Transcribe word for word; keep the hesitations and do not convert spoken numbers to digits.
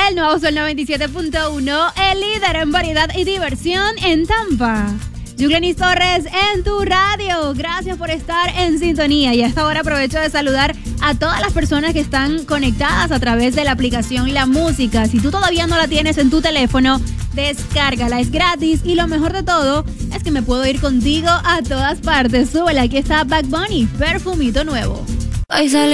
El nuevo Sol noventa y siete punto uno, el líder en variedad y diversión en Tampa. Yuglenis Torres en tu radio. Gracias por estar en sintonía. Y a esta hora aprovecho de saludar a todas las personas que están conectadas a través de la aplicación La Música. Si tú todavía no la tienes en tu teléfono, descárgala, es gratis. Y lo mejor de todo es que me puedo ir contigo a todas partes. Súbela, aquí está Bad Bunny, Perfumito Nuevo. Hoy sale